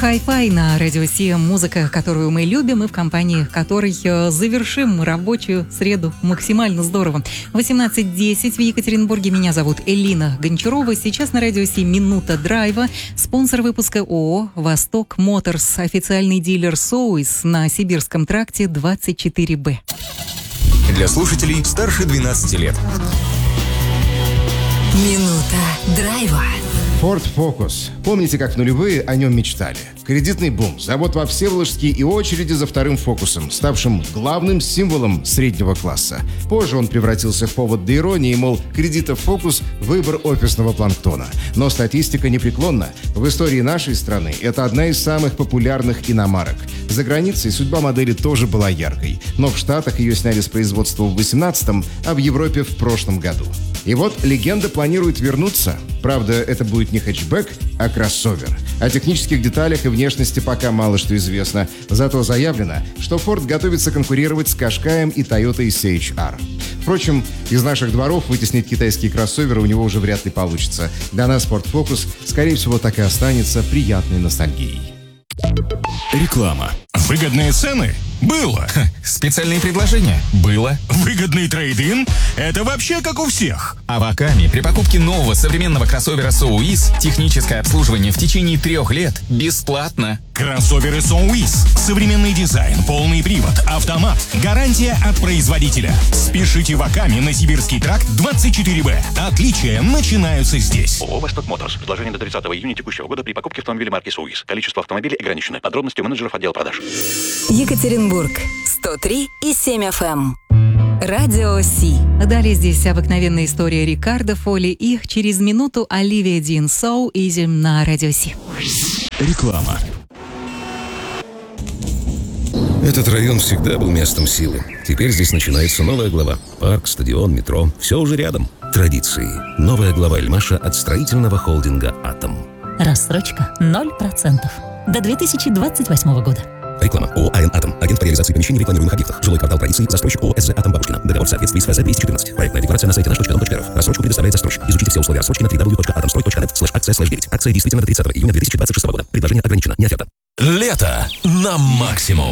Hi-Fi на Радио Си. Музыка, которую мы любим и в компании которой завершим рабочую среду максимально здорово. 18:10 в Екатеринбурге. Меня зовут Элина Гончарова. Сейчас на Радио Си «Минута драйва». Спонсор выпуска ООО «Восток Моторс». Официальный дилер «Соуис» на Сибирском тракте 24Б. Для слушателей старше 12 лет. Минута драйва. Ford Focus. Помните, как в нулевые о нем мечтали? Кредитный бум, завод во Всеволожске и очереди за вторым Фокусом, ставшим главным символом среднего класса. Позже он превратился в повод для иронии, мол, кредитов Фокус – выбор офисного планктона. Но статистика непреклонна. В истории нашей страны это одна из самых популярных иномарок. За границей судьба модели тоже была яркой. Но в Штатах ее сняли с производства в 2018-м, а в Европе в прошлом году. И вот легенда планирует вернуться. Правда, это будет не хэтчбэк, а кроссовер. О технических деталях и внешности пока мало что известно. Зато заявлено, что Ford готовится конкурировать с Qashqai и Toyota CHR. Впрочем, из наших дворов вытеснить китайские кроссоверы у него уже вряд ли получится. Для нас Ford Focus, скорее всего, так и останется приятной ностальгией. Реклама. Выгодные цены? Было. Специальные предложения? Было. Выгодный трейд-ин? Это вообще как у всех. А в Акаме при покупке нового современного кроссовера Соуис техническое обслуживание в течение 3 лет бесплатно. Кроссоверы Соуис. Современный дизайн, полный привод, автомат. Гарантия от производителя. Спешите в Акаме на Сибирский тракт 24Б. Отличия начинаются здесь. ООО «Восток Моторс». Предложение до 30 июня текущего года при покупке автомобиля марки Соуис. Количество автомобилей ограничено. Подробности у менеджеров отдела продаж. Екатеринбург. 103,7 FM. Радио Си. Далее здесь обыкновенная история Рикардо Фоли и через минуту Оливия Дин «So Easy» на Радио Си. Реклама. Этот район всегда был местом силы. Теперь здесь начинается новая глава. Парк, стадион, метро. Все уже рядом. Традиции. Новая глава Эльмаша от строительного холдинга «Атом». Рассрочка 0%. До 2028 года. Реклама. ООО «АН Атом». Агент по реализации помещений в рекламируемых объектах. Жилой квартал традиций. Застройщик ООО СЗ «Атом Бабушкина». Договор в соответствии с ФЗ 214. Проектная декларация на сайте наш.дом.рф. Рассрочку предоставляет застройщик. Изучите все условия рассрочки на www.atomsтрой.net/акция/9. Акция действительно до 30 июня 2026 года. Предложение ограничено. Не оферта. Лето на максимум.